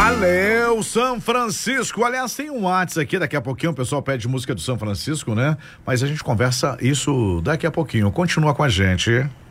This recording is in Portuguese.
Valeu, São Francisco. Aliás, tem um WhatsApp aqui, daqui a pouquinho o pessoal pede música do São Francisco, né? Mas a gente conversa isso daqui a pouquinho. Continua com a gente.